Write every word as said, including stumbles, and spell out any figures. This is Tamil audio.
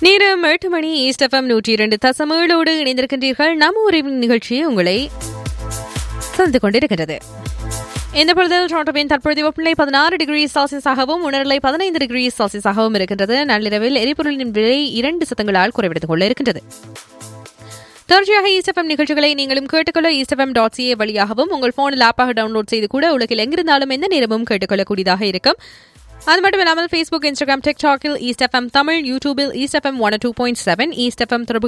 நேரம் எட்டு மணி ஈஸ்ட் எஃப்எம் நூற்றி இரண்டு தசமேழோடு இணைந்திருக்கின்றீர்கள். நம்ம உறவின் நிகழ்ச்சி உங்களை சந்தித்துக் கொண்டிருக்கின்றது. இந்த பொழுதில் டொரண்டோவின் தற்போதைய வெப்பநிலை பதினாறு டிகிரி செல்சியஸாகவும் உணர்நிலை பதினைந்து டிகிரி செல்சியஸாகவும் இருக்கின்றது. நள்ளிரவில் எரிபொருளின் விலை இரண்டு சதங்களால் குறைவடைந்து கொள்ள இருக்கின்றது. தொடர்ச்சியாக ஈஸ்ட் எஃப்எம் நிகழ்ச்சிகளை நீங்களும் கேட்டுக்கொள்ள ஈஸ்ட் எஃப்எம் டாட் சிஏ வழியாகவும் உங்கள் போனில் ஆப்பாக டவுன்லோட் செய்து கூட உலகில் எங்கிருந்தாலும் எந்த நேரமும் கேட்டுக்கொள்ளக்கூடியதாக இருக்கும். அது மட்டும் இல்லாமல் Facebook, Instagram, டிக்டாக்கில் east FM Tamil, யூடியூபில் east FM one two point seven, east FM தொடர்பு